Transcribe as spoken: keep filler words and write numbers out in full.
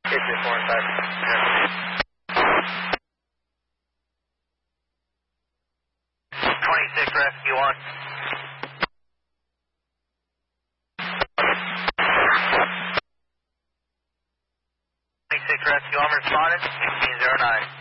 It's your four and five. twenty-six Rescue one. twenty-six Rescue one responded, sixteen zero nine.